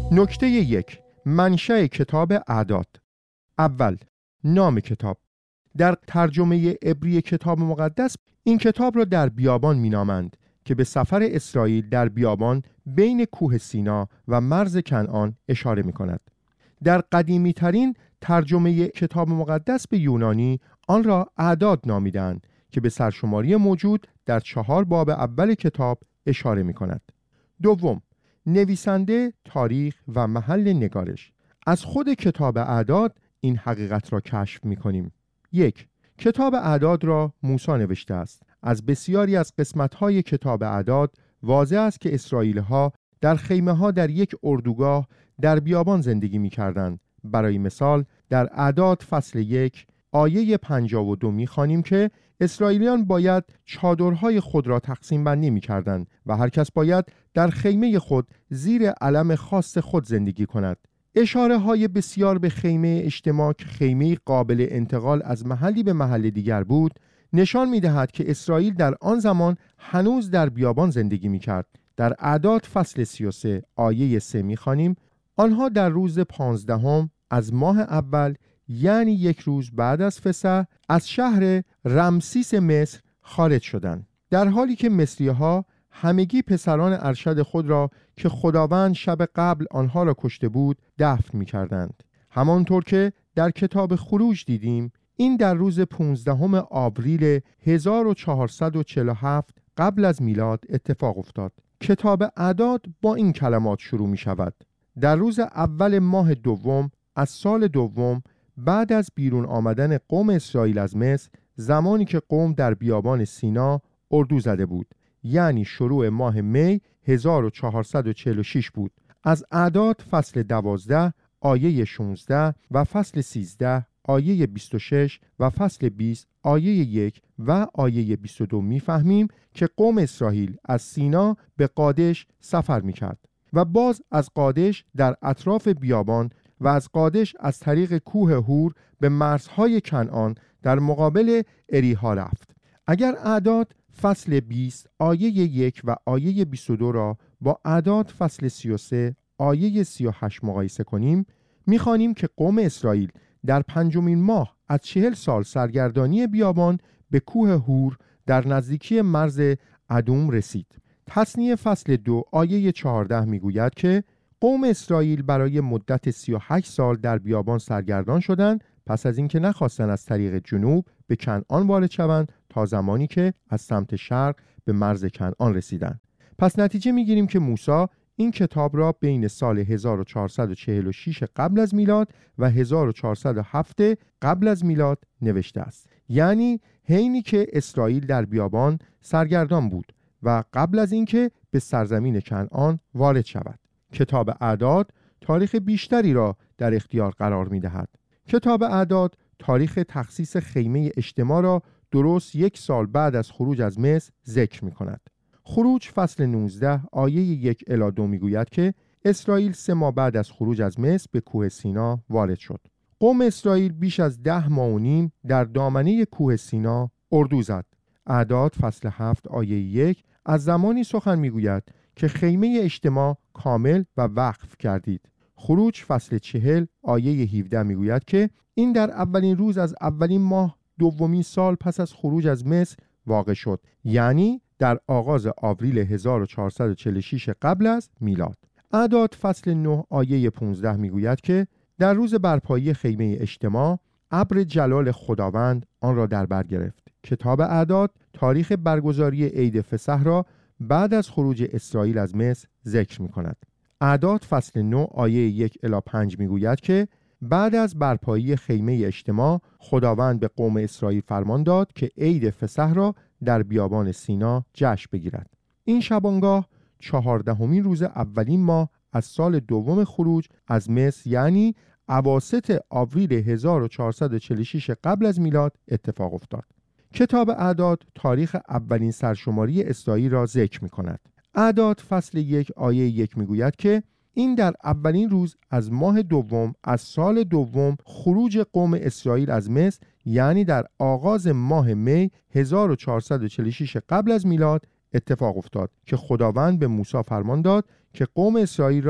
نکته 1. منشأ کتاب اعداد. اول، نام کتاب. در ترجمه عبری کتاب مقدس این کتاب را در بیابان مینامند که به سفر اسرائیل در بیابان بین کوه سینا و مرز کنعان اشاره می کند. در قدیمی ترین ترجمه کتاب مقدس به یونانی آن را اعداد نامیدند که به سرشماری موجود در 4 باب اول کتاب اشاره می کند. دوم، نویسنده، تاریخ و محل نگارش. از خود کتاب اعداد این حقیقت را کشف می کنیم. 1. کتاب اعداد را موسی نوشته است. از بسیاری از قسمت‌های کتاب اعداد واضح است که اسرائیلی‌ها در خیمه‌ها در یک اردوگاه در بیابان زندگی می‌کردند. برای مثال در اعداد فصل 1 آیه 52 می‌خوانیم که اسرائیلیان باید چادرهای خود را تقسیم بندی می‌کردند و هر کس باید در خیمه خود زیر علم خاص خود زندگی کند. اشاره های بسیار به خیمه اجتماع که خیمه قابل انتقال از محلی به محل دیگر بود نشان می دهد که اسرائیل در آن زمان هنوز در بیابان زندگی می کرد. در اعداد فصل 33 آیه 3 می خوانیم آنها در روز 15 از ماه اول، یعنی 1 روز بعد از فسح، از شهر رمسیس مصر خارج شدند. در حالی که مصری‌ها همگی پسران ارشد خود را که خداوند شب قبل آنها را کشته بود دفن می کردند. همانطور که در کتاب خروج دیدیم این در روز 15 آوریل 1447 قبل از میلاد اتفاق افتاد. کتاب اعداد با این کلمات شروع می شود: در روز اول ماه دوم از سال دوم بعد از بیرون آمدن قوم اسرائیل از مصر، زمانی که قوم در بیابان سینا اردو زده بود، یعنی شروع ماه می 1446 بود. از اعداد فصل 12 آیه 16 و فصل 13 آیه 26 و فصل 20 آیه 1 و آیه 22 می‌فهمیم که قوم اسرائیل از سینا به قادش سفر می‌کرد و باز از قادش در اطراف بیابان و از قادش از طریق کوه هور به مرزهای کنعان در مقابل اریحا رفت. اگر اعداد فصل 20 آیه 1 و آیه 22 را با اعداد فصل 33 آیه 38 مقایسه کنیم، می‌خوانیم که قوم اسرائیل در 5مین ماه از 40 سال سرگردانی بیابان به کوه هور در نزدیکی مرز ادوم رسید. تثنیه فصل 2 آیه 14 میگوید که قوم اسرائیل برای مدت 38 سال در بیابان سرگردان شدند پس از اینکه نخواستند از طریق جنوب به کنعان وارد شوند تا زمانی که از سمت شرق به مرز کنعان رسیدند. پس نتیجه میگیریم که موسی این کتاب را بین سال 1446 قبل از میلاد و 1407 قبل از میلاد نوشته است، یعنی حینی که اسرائیل در بیابان سرگردان بود و قبل از اینکه به سرزمین کنعان وارد شود. کتاب اعداد تاریخ بیشتری را در اختیار قرار می‌دهد. کتاب اعداد تاریخ تخصیص خیمه اجتماع را درست 1 سال بعد از خروج از مصر ذکر می‌کند. خروج فصل 19 آیه 1 الی 2 میگوید که اسرائیل 3 ماه بعد از خروج از مصر به کوه سینا وارد شد. قوم اسرائیل بیش از 10 ماه و نیم در دامنه کوه سینا اردو زد. اعداد فصل 7 آیه 1 از زمانی سخن میگوید که خیمه اجتماع کامل و وقف کردید. خروج فصل 40 آیه 17 میگوید که این در اولین روز از اولین ماه 2مین سال پس از خروج از مصر واقع شد، یعنی در آغاز آوریل 1446 قبل از میلاد. اعداد فصل 9 آیه 15 میگوید که در روز برپایی خیمه اجتماع ابر جلال خداوند آن را در بر گرفت. کتاب اعداد تاریخ برگزاری عید فسح را بعد از خروج اسرائیل از مصر ذکر می کند. اعداد فصل 9 آیه 1 الی 5 میگوید که بعد از برپایی خیمه اجتماع خداوند به قوم اسرائیل فرمان داد که عید فسح را در بیابان سینا جشن بگیرد. این شبانگاه 14مین روز اولین ماه از سال دوم خروج از مصر، یعنی اواسط آوریل 1446 قبل از میلاد اتفاق افتاد. کتاب اعداد تاریخ اولین سرشماری اسرائیل را ذکر می کند. اعداد فصل 1 آیه 1 میگوید که این در اولین روز از ماه دوم از سال دوم خروج قوم اسرائیل از مصر، یعنی در آغاز ماه می 1446 قبل از میلاد اتفاق افتاد که خداوند به موسی فرمان داد که قوم اسرائیل را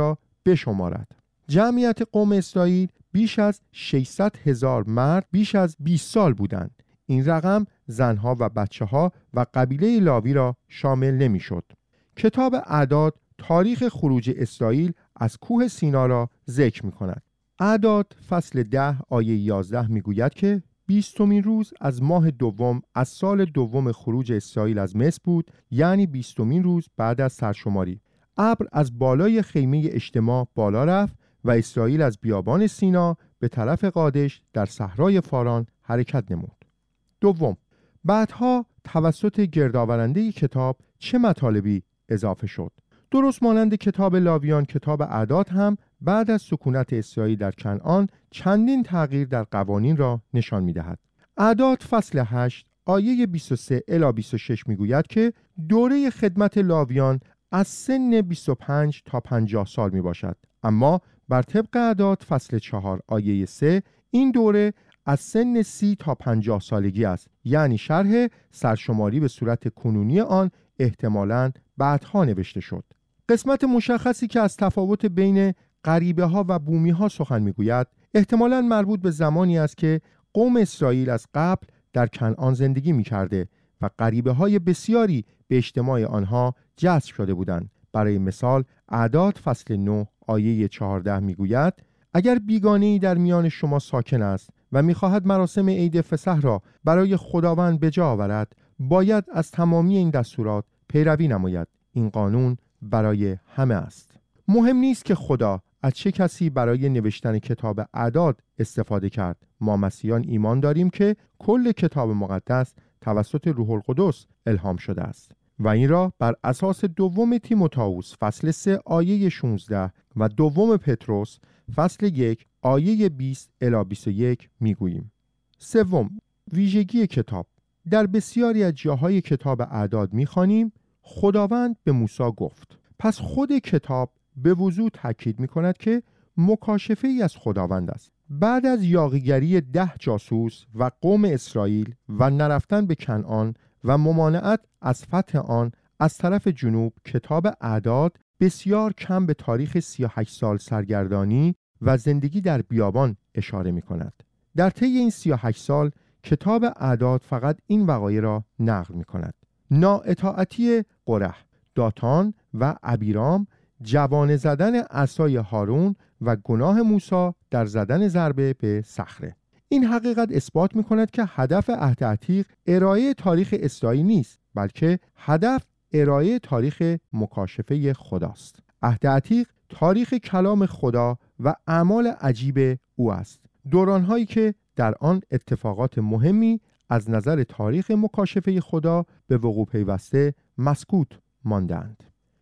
بشمارد. جمعیت قوم اسرائیل بیش از 600,000 مرد بیش از 20 سال بودند. این رقم زنها و بچه‌ها و قبیله لاوی را شامل نمی‌شد. کتاب اعداد تاریخ خروج اسرائیل از کوه سینا را ذکر می‌کند. اعداد فصل 10 آیه 11 می‌گوید که 20مین روز از ماه دوم از سال دوم خروج اسرائیل از مصر بود، یعنی 20مین روز بعد از سرشماری. ابر از بالای خیمه اجتماع بالا رفت و اسرائیل از بیابان سینا به طرف قادش در صحرای فاران حرکت نمود. دوم، بعدها توسط گردآورنده کتاب چه مطالبی اضافه شد؟ درست مانند کتاب لاویان، کتاب اعداد هم بعد از سکونت اسرائیل در کنعان چندین تغییر در قوانین را نشان می‌دهد. اعداد فصل 8 آیه 23 الی 26 می‌گوید که دوره خدمت لاویان از سن 25 تا 50 سال میباشد، اما بر طبق اعداد فصل 4 آیه 3 این دوره از سن 30 تا 50 سالگی است، یعنی شرح سرشماری به صورت کنونی آن احتمالاً بعدها نوشته شد. قسمت مشخصی که از تفاوت بین غریبه ها و بومی ها سخن میگوید احتمالاً مربوط به زمانی است که قوم اسرائیل از قبل در کنعان زندگی میکرده و غریبه های بسیاری به اجتماع آنها جذب شده بودند. برای مثال اعداد فصل 9 آیه 14 میگوید اگر بیگانه‌ای در میان شما ساکن است و میخواهد مراسم عید فسح را برای خداوند به جا آورد، باید از تمامی این دستورات پیروی نماید. این قانون برای همه است. مهم نیست که خدا از چه کسی برای نوشتن کتاب اعداد استفاده کرد. ما مسیحیان ایمان داریم که کل کتاب مقدس توسط روح القدس الهام شده است و این را بر اساس دوم تیموتائوس فصل 3 آیه 16 و دوم پتروس فصل 1 آیه 20 الی 21 میگوییم. سوم، ویژگی کتاب. در بسیاری از جاهای کتاب اعداد میخوانیم خداوند به موسی گفت. پس خود کتاب به وضوح تاکید میکند که مکاشفه ای از خداوند است. بعد از یاغیگری 10 جاسوس و قوم اسرائیل و نرفتن به کنعان و ممانعت از فتح آن از طرف جنوب، کتاب اعداد بسیار کم به تاریخ 38 سال سرگردانی و زندگی در بیابان اشاره می کند. در طی این 38 سال کتاب اعداد فقط این وقایع را نقل می کند: نااطاعتی قره، داتان و ابیرام، جوانه زدن عصای هارون و گناه موسی در زدن ضربه به صخره. این حقیقت اثبات می کند که هدف عهد عتیق ارائه تاریخ اسرائیل نیست، بلکه هدف ارائه تاریخ مکاشفه خداست. عهد عتیق تاریخ کلام خدا و اعمال عجیب او است، دورانهایی که در آن اتفاقات مهمی از نظر تاریخ مکاشفه خدا به وقوع پیوسته مسکوت ماندند.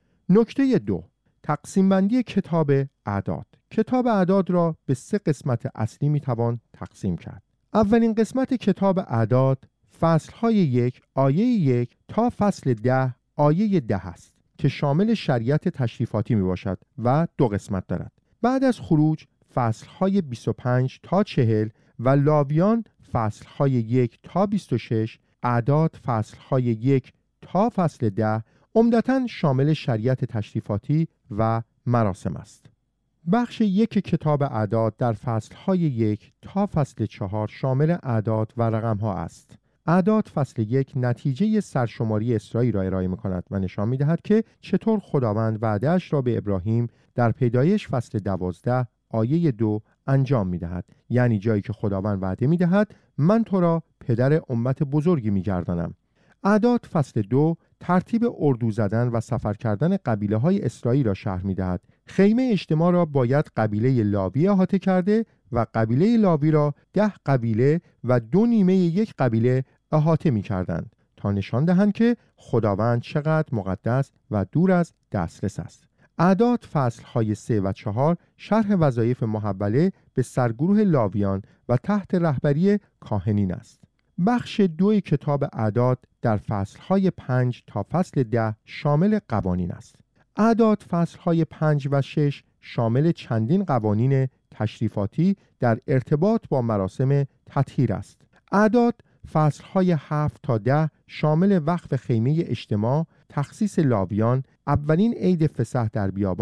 نکته 2، تقسیم بندی کتاب اعداد. کتاب اعداد را به 3 قسمت اصلی میتوان تقسیم کرد. اولین قسمت کتاب اعداد فصلهای 1 آیه 1 تا فصل 10 آیه 10 است که شامل شریعت تشریفاتی می باشد و 2 قسمت دارد. بعد از خروج فصلهای 25 تا 40 و لاویان فصلهای 1 تا 26، اعداد فصلهای 1 تا فصل 10 عمدتاً شامل شریعت تشریفاتی و مراسم است. بخش 1 کتاب اعداد در فصلهای 1 تا فصل 4 شامل اعداد و رقمها است. اعداد فصل 1 نتیجه سرشماری اسرائیل را ارائه می‌کند و نشان می‌دهد که چطور خداوند وعده‌اش را به ابراهیم در پیدایش فصل 12 آیه 2 انجام می‌دهد، یعنی جایی که خداوند وعده می‌دهد من تو را پدر امت بزرگی می‌گردانم. اعداد فصل 2 ترتیب اردو زدن و سفر کردن قبیله‌های اسرائیل را شرح می‌دهد. خیمه اجتماع را باید قبیله لاوی احاطه کرده و قبیله لاوی را 10 قبیله و 2 نیمه یک قبیله احاطه می‌کردند تا نشان دهند که خداوند چقدر مقدس و دور از دسترس است. اعداد فصل‌های 3 و 4 شرح وظایف محوله به سرگروه لاویان و تحت رهبری کاهنین است. بخش 2 کتاب اعداد در فصل‌های 5 تا فصل 10 شامل قوانین است. اعداد فصل‌های 5 و 6 شامل چندین قوانین تشریفاتی در ارتباط با مراسم تطهیر است. اعداد فصل‌های 7 تا 10 شامل وقف خیمه اجتماع، تخصیص لاویان، اولین عید فسح در بیابان،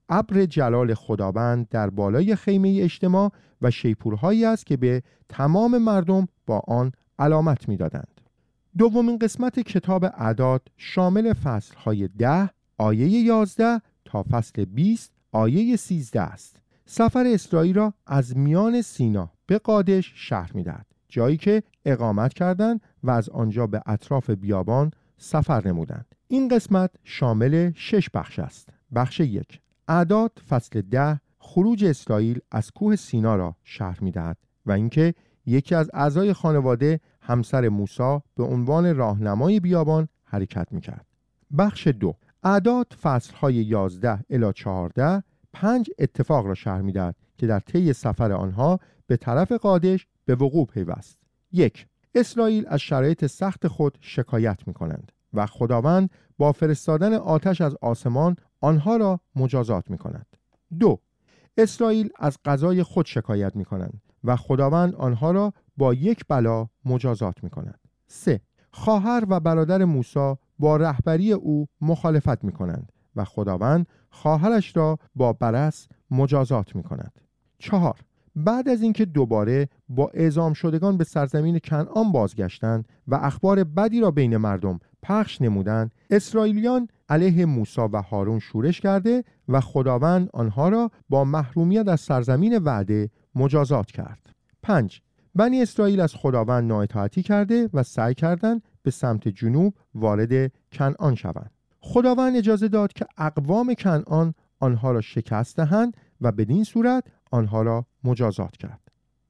ابر جلال خداوند در بالای خیمه اجتماع و شیپورهایی است که به تمام مردم با آن علامت می‌دادند. دومین قسمت کتاب اعداد شامل فصل‌های 10 آیه 11 تا فصل 20 آیه 13 است. سفر اسرائیل را از میان سینا به قادش شهر می‌دهد، جایی که اقامت کردند و از آنجا به اطراف بیابان سفر نمودند. این قسمت شامل 6 بخش است. بخش 1 اعداد فصل 10 خروج اسرائیل از کوه سینا را شرح می‌دهد و اینکه یکی از اعضای خانواده همسر موسی به عنوان راهنمای بیابان حرکت می‌کرد. بخش 2 اعداد فصل‌های 11 الی 14 5 اتفاق را شرح می‌دهد که در طی سفر آنها به طرف قادش به وقوع پیوست. 1 اسرائیل از شرایط سخت خود شکایت می‌کنند و خداوند با فرستادن آتش از آسمان آنها را مجازات می‌کند. 2 اسرائیل از غذای خود شکایت می‌کنند و خداوند آنها را با یک بلا مجازات می‌کند. 3 خواهر و برادر موسی با رهبری او مخالفت می‌کنند و خداوند خواهرش را با برص مجازات می‌کند. 4 بعد از اینکه دوباره با اعزام شدگان به سرزمین کنعان بازگشتند و اخبار بدی را بین مردم پخش نمودند، اسرائیلیان علیه موسی و هارون شورش کرده و خداوند آنها را با محرومیت از سرزمین وعده مجازات کرد. 5 بنی اسرائیل از خداوند نااطاعتی کرده و سعی کردند به سمت جنوب وارد کنعان شوند. خداوند اجازه داد که اقوام کنعان آنها را شکست دهند و بدین صورت آنها را مجازات کرد.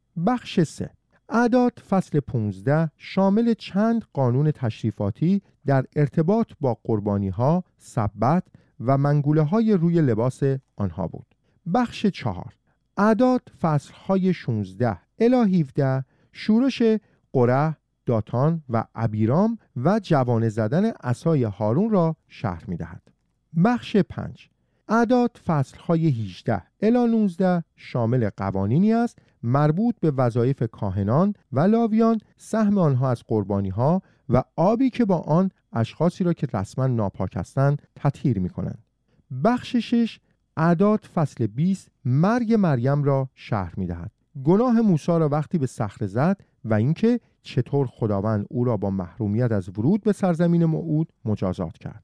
بخش 3 اعداد فصل 15 شامل چند قانون تشریفاتی در ارتباط با قربانی‌ها، سبت و منگوله‌های روی لباس آنها بود. بخش 4 اعداد فصل‌های 16 الی 17 شورش قره، داتان و ابیرام و جوانه زدن عصای هارون را شرح می‌دهد. بخش 5 اعداد فصل‌های 18 الی 19 شامل قوانینی است مربوط به وظایف کاهنان و لاویان، سهم آنها از قربانی‌ها و آبی که با آن اشخاصی را که رسما ناپاک هستند تطهیر می‌کنند. بخش 6 اعداد فصل 20 مرگ مریم را شرح می‌دهد. گناه موسی را وقتی به صخره زد و اینکه چطور خداوند او را با محرومیت از ورود به سرزمین موعود مجازات کرد.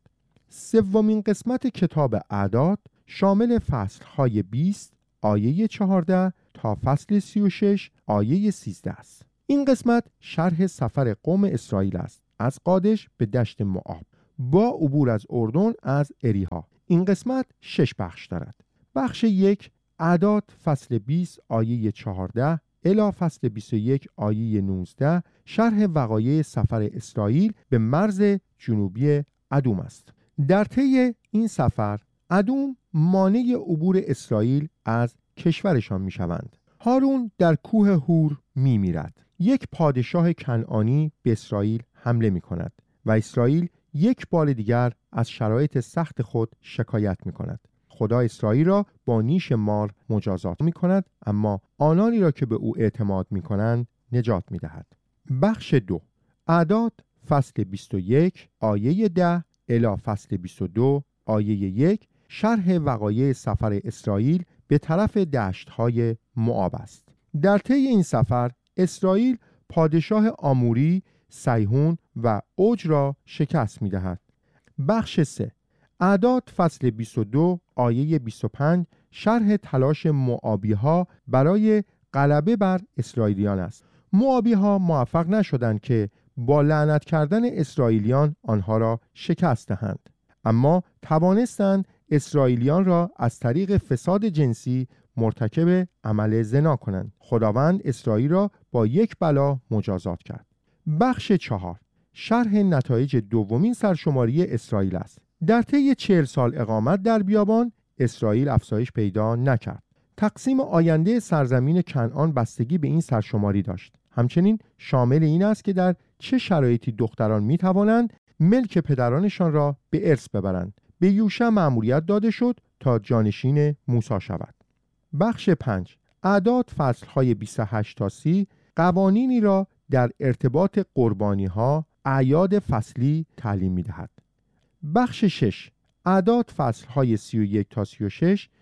سومین قسمت کتاب اعداد شامل فصل‌های 20 آیه 14 تا فصل 36 آیه 13 است. این قسمت شرح سفر قوم اسرائیل است از قادش به دشت موآب با عبور از اردن از اریحا. این قسمت 6 بخش دارد. بخش 1 اعداد فصل 20 آیه 14 الی فصل 21 آیه 19 شرح وقایع سفر اسرائیل به مرز جنوبی ادوم است. در طی این سفر ادوم مانع عبور اسرائیل از کشورشان می شوند. هارون در کوه هور می میرد. یک پادشاه کنعانی به اسرائیل حمله می کند و اسرائیل یک بار دیگر از شرایط سخت خود شکایت می کند. خدا اسرائیل را با نیش مار مجازات می کند، اما آنانی را که به او اعتماد می کنند نجات می دهد. بخش 2 اعداد فصل 21 آیه 10 الی فصل 22 آیه 1 شرح وقایع سفر اسرائیل به طرف دشت‌های موآب است. در طی این سفر اسرائیل پادشاه آموری، سیحون و اوج را شکست می‌دهد. بخش 3 اعداد فصل 22 آیه 25 شرح تلاش موآبی‌ها برای غلبه بر اسرائیلیان است. موآبی‌ها موفق نشدند که با لعنت کردن اسرائیلیان آنها را شکست دهند، اما توانستند اسرائیلیان را از طریق فساد جنسی مرتکب عمل زنا کنند. خداوند اسرائیل را با یک بلا مجازات کرد. بخش 4 شرح نتایج دومین سرشماری اسرائیل است. در طی 40 سال اقامت در بیابان اسرائیل افزایش پیدا نکرد. تقسیم آینده سرزمین کنعان بستگی به این سرشماری داشت. همچنین شامل این است که در چه شرایطی دختران می توانند ملک پدرانشان را به ارث ببرند. به یوشع مأموریت داده شد تا جانشین موسی شود. بخش 5 اعداد فصل‌های 28 تا 30 قوانینی را در ارتباط قربانی‌ها، اعیاد فصلی تعلیم می‌دهد. بخش 6 اعداد فصل‌های 31 تا 36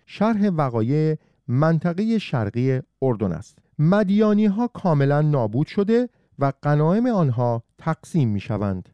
شرح وقایع منطقه شرقی اردن است. مدیانی ها کاملا نابود شده و غنایم آنها تقسیم می شوند.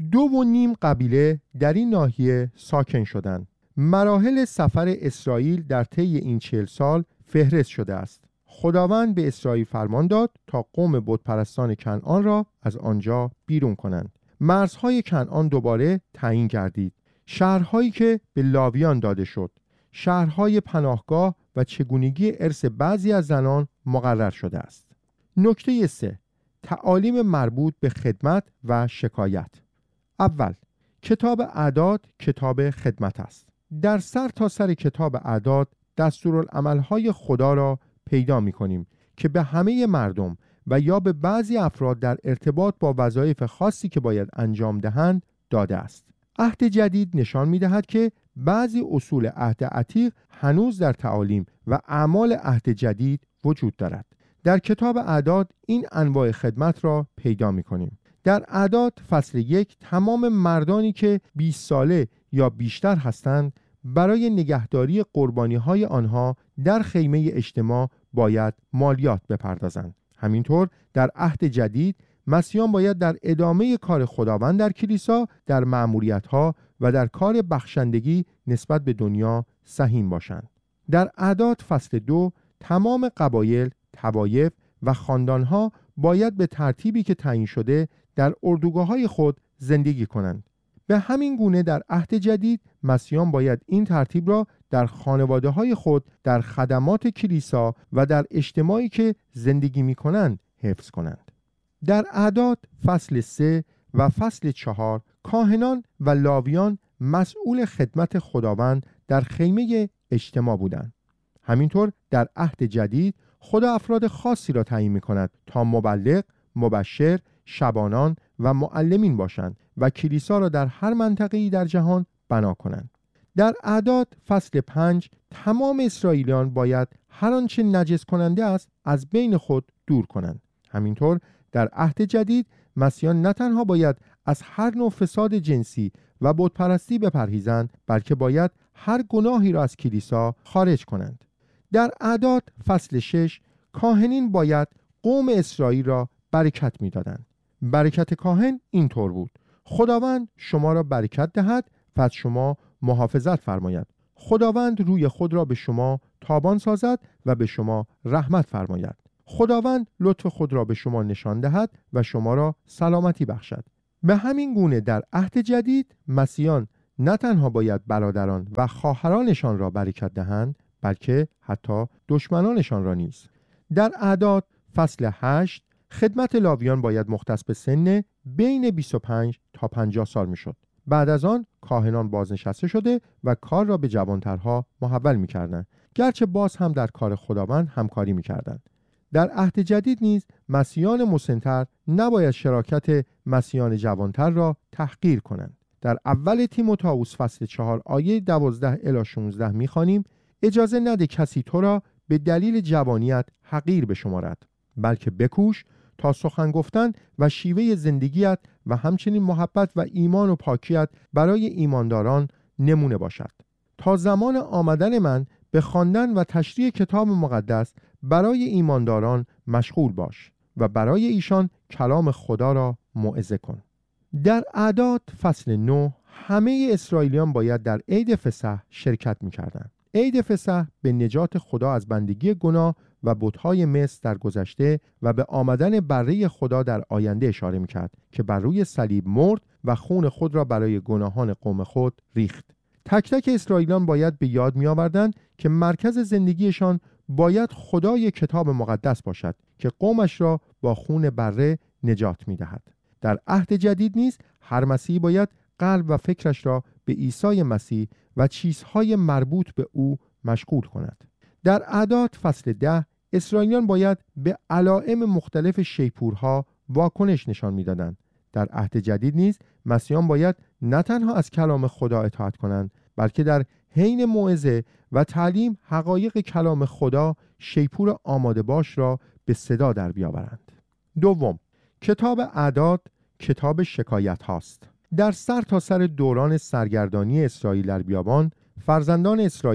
2.5 قبیله در این ناحیه ساکن شدند. مراحل سفر اسرائیل در طی این 40 سال فهرست شده است. خداوند به اسرائیل فرمان داد تا قوم بتپرستان کنعان را از آنجا بیرون کنند. مرزهای کنعان دوباره تعیین گردید. شهرهایی که به لاویان داده شد، شهرهای پناهگاه و چگونگی ارث بعضی از زنان مقرر شده است. نکته 3. تعالیم مربوط به خدمت و شکایت. اول، کتاب اعداد کتاب خدمت است. در سر تا سر کتاب اعداد دستورالعملهای خدا را پیدا می کنیم که به همه مردم و یا به بعضی افراد در ارتباط با وظایف خاصی که باید انجام دهند داده است. عهد جدید نشان می دهد که بعضی اصول عهد عتیق هنوز در تعالیم و اعمال عهد جدید وجود دارد. در کتاب اعداد این انواع خدمت را پیدا می کنیم. در اعداد فصل 1 تمام مردانی که 20 ساله یا بیشتر هستند برای نگهداری قربانی‌های آنها در خیمه اجتماع باید مالیات بپردازند. همینطور در عهد جدید مسیحیان باید در ادامه کار خداوند در کلیسا، در مأموریت‌ها و در کار بخشندگی نسبت به دنیا سهیم باشند. در اعداد فصل 2 تمام قبایل، طوایف و خاندان‌ها باید به ترتیبی که تعیین شده در اردوگاه‌های خود زندگی کنند. به همین گونه در عهد جدید مسیحیان باید این ترتیب را در خانواده‌های خود، در خدمات کلیسا و در اجتماعی که زندگی می‌کنند حفظ کنند. در اعداد فصل 3 و فصل 4 کاهنان و لاویان مسئول خدمت خداوند در خیمه اجتماع بودند. همینطور در عهد جدید خدا افراد خاصی را تعیین می‌کند تا مبلغ، مبشر، شبانان و معلمین باشند و کلیسا را در هر منطقه‌ای در جهان بنا کنند. در اعداد فصل 5 تمام اسرائیلیان باید هر آنچه نجس کننده است از بین خود دور کنند. همینطور در عهد جدید مسیحیان نه تنها باید از هر نوع فساد جنسی و بتپرستی بپرهیزند، بلکه باید هر گناهی را از کلیسا خارج کنند. در اعداد فصل 6 کاهنین باید قوم اسرائیل را برکت می‌دادند. برکت کاهن اینطور بود: خداوند شما را برکت دهد و از شما محافظت فرماید. خداوند روی خود را به شما تابان سازد و به شما رحمت فرماید. خداوند لطف خود را به شما نشان دهد و شما را سلامتی بخشد. به همین گونه در عهد جدید مسیحیان نه تنها باید برادران و خواهرانشان را برکت دهند، بلکه حتی دشمنانشان را نیز. در اعداد فصل 8 خدمت لاویان باید مختص به سن بین 25 تا 50 سال میشد. بعد از آن کاهنان بازنشسته شده و کار را به جوانترها محول میکردند، گرچه باز هم در کار خداوند همکاری میکردند. در عهد جدید نیز مسیحیان مسن‌تر نباید شراکت مسیحیان جوانتر را تحقیر کنند. در اول تیموتائوس فصل 4 آیه 12 الی 16 میخوانیم: اجازه نده کسی تو را به دلیل جوانیت حقیر بشمارد، بلکه بکوش تا سخن گفتن و شیوه زندگیت و همچنین محبت و ایمان و پاکیت برای ایمانداران نمونه باشد. تا زمان آمدن من به خواندن و تشریح کتاب مقدس برای ایمانداران مشغول باش و برای ایشان کلام خدا را موعظه کن. در اعداد فصل 9 همه اسرائیلیان باید در عید فسح شرکت می‌کردند. عید فسح به نجات خدا از بندگی گناه و بت‌های مصر در گذشته و به آمدن بره خدا در آینده اشاره می‌کرد که بر روی صلیب مرد و خون خود را برای گناهان قوم خود ریخت. تک تک اسرائیلیان باید به یاد می‌آوردند که مرکز زندگیشان باید خدای کتاب مقدس باشد که قومش را با خون بره نجات می‌دهد. در عهد جدید نیز هر مسیحی باید قلب و فکرش را به عیسی مسیح و چیزهای مربوط به او مشغول کند. در اعداد فصل 10 اسرائیلیان باید به علائم مختلف شیپورها واکنش نشان می‌دادند. در عهد جدید نیز مسیحیان باید نه تنها از کلام خدا اطاعت کنند، بلکه در حین موعظه و تعلیم حقایق کلام خدا شیپور آماده باش را به صدا در بیاورند. دوم، کتاب اعداد کتاب شکایت هاست. در سر تا سر دوران سرگردانی اسرائیل در بیابان، فرزندان اسرائیل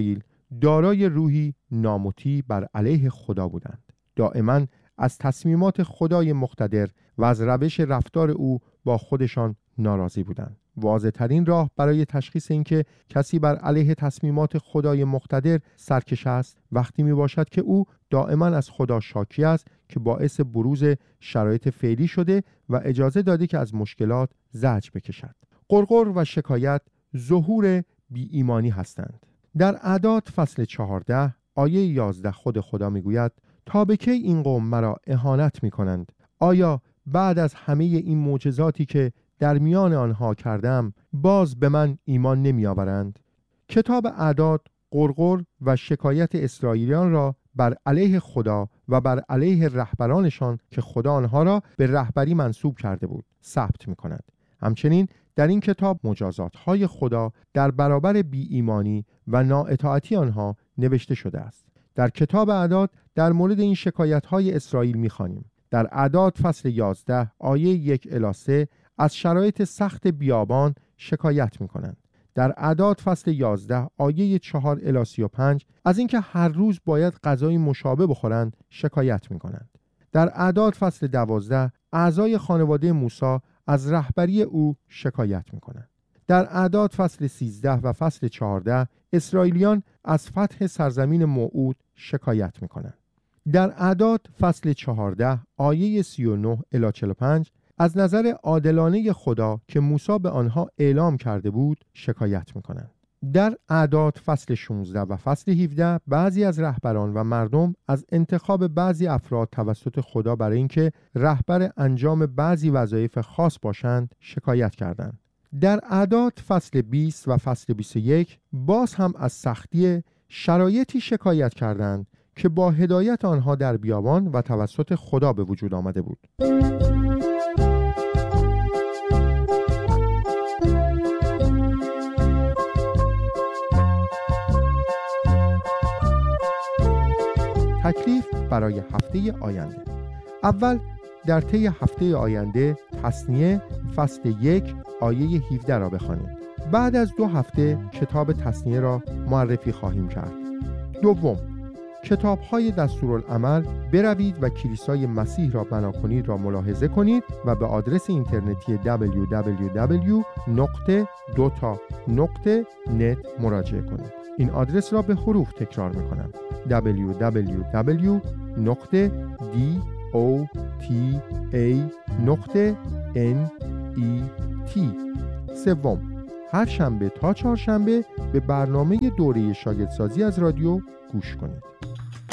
دارای روحی نامطیع بر علیه خدا بودند. دائما از تصمیمات خدای مقتدر و از روش رفتار او با خودشان ناراضی بودند. واضح‌ترین راه برای تشخیص اینکه کسی بر علیه تصمیمات خدای مقتدر سرکش است وقتی می باشد که او دائما از خدا شاکی است که باعث بروز شرایط فعلی شده و اجازه داده که از مشکلات زجر بکشد. غرغر و شکایت ظهور بی ایمانی هستند. در اعداد فصل 14 آیه 11 خود خدا می گوید تا به کی این قوم مرا اهانت می کنند؟ آیا بعد از همه این معجزاتی که در میان آنها کردم باز به من ایمان نمی آورند؟ کتاب اعداد غرغر و شکایت اسرائیلیان را بر علیه خدا و بر علیه رهبرانشان که خدا آنها را به رهبری منصوب کرده بود ثبت می کند. همچنین در این کتاب مجازات‌های خدا در برابر بی ایمانی و نااطاعتی آنها نوشته شده است. در کتاب اعداد در مورد این شکایت‌های اسرائیل می‌خوانیم. در اعداد فصل 11 آیه 1 الی 3 از شرایط سخت بیابان شکایت می‌کنند. در اعداد فصل 11 آیه 4 الی 35 از اینکه هر روز باید غذای مشابه بخورند شکایت می‌کنند. در اعداد فصل 12 اعضای خانواده موسی از رهبری او شکایت می‌کنند. در اعداد فصل 13 و فصل 14 اسرائیلیان از فتح سرزمین موعود شکایت می‌کنند. در اعداد فصل 14 آیه 39 الی 45 از نظر عادلانه خدا که موسی به آنها اعلام کرده بود شکایت می‌کنند. در اعداد فصل 16 و فصل 17 بعضی از رهبران و مردم از انتخاب بعضی افراد توسط خدا برای اینکه رهبر انجام بعضی وظایف خاص باشند شکایت کردند. در اعداد فصل 20 و فصل 21 باز هم از سختی شرایطی شکایت کردند که با هدایت آنها در بیابان و توسط خدا به وجود آمده بود. تکلیف برای هفته آینده. اول در طی هفته آینده تثنیه فصل 1 آیه 17 را بخوانید. بعد از 2 هفته کتاب تثنیه را معرفی خواهیم کرد. دوم، کتاب‌های دستورالعمل بروید و کلیسای مسیح را بنا کنید را ملاحظه کنید و به آدرس اینترنتی www.dota.net مراجعه کنید. این آدرس را به حروف تکرار می‌کنم: www.dota.net. سوم، هر شنبه تا چهارشنبه به برنامه دوره شاگردسازی از رادیو گوش کنید.